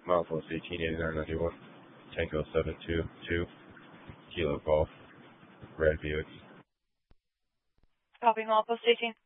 Milepost 188991, Tango 722, Kilo Golf, Red Buick. Copy, Milepost 18.